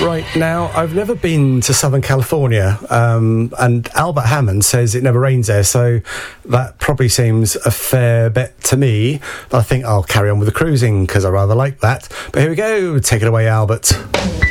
Right, now, I've never been to Southern California, and Albert Hammond says it never rains there, so that probably seems a fair bet to me. But I think I'll carry on with the cruising, because I rather like that. But here we go. Take it away, Albert.